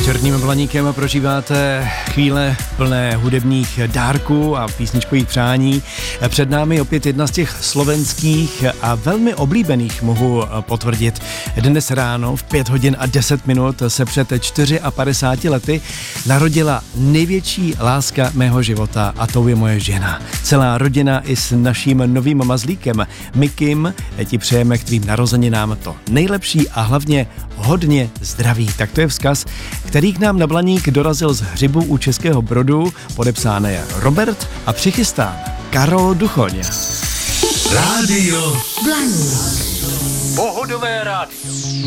Čertním Blaníkem prožíváte chvíle plné hudebních dárků a písničkových přání. Před námi opět jedna z těch slovenských a velmi oblíbených, mohu potvrdit. Dnes ráno v 5 hodin a 10 minut se před 54 lety narodila největší láska mého života a tou je moje žena. Celá rodina i s naším novým mazlíkem Mikim ti přejeme k tvým narozeninám to nejlepší a hlavně hodně zdraví. Tak to je vzkaz, který k nám na Blaník dorazil z Hřibu u Českého Brodu, podepsán je Robert a přichystán Karol Duchoň. Rádio Blaník. Pohodové rádio.